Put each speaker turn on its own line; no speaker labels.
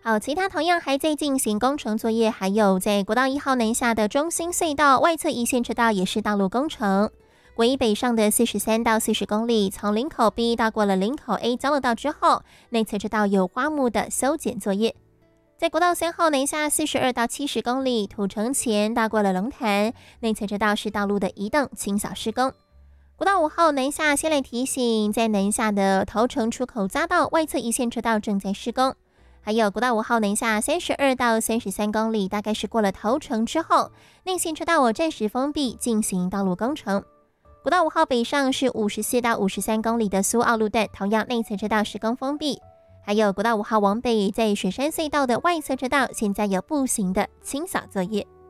好，其他同样还在进行工程作业，还有在国道1号南下的中兴隧道外侧一线车道也是道路工程。国一北上的43到40公里，从林口 B 到过了林口 A 交流道之后，内侧车道有花木的修剪作业。在国道3号南下42到70公里，土城前到过了龙潭，内侧车道是道路的移动清扫施工。国道5号南下先来提醒，在南下的头城出口匝道外侧一线车道正在施工。还有国道5号南下32到33公里，大概是过了头城之后，内线车道暂时封闭进行道路工程。国道5号北上是54到53公里的苏澳路段，同样内侧车道施工封闭。还有国道5号往北在雪山隧道的外侧车道，现在有步行的清扫作业。